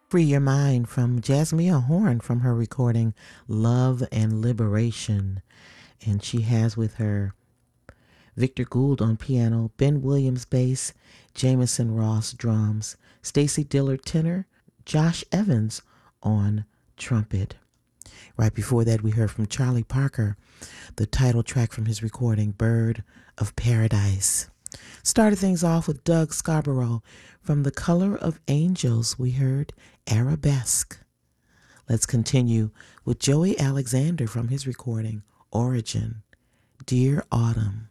Free Your Mind from Jasmine Horn from her recording Love and Liberation. And she has with her Victor Gould on piano, Ben Williams bass, Jamison Ross drums, Stacy Dillard tenor, Josh Evans on trumpet. Right before that, we heard from Charlie Parker, the title track from his recording Bird of Paradise. Started things off with Doug Scarborough. From The Color of Angels, we heard Arabesque. Let's continue with Joey Alexander from his recording Origin, Dear Autumn.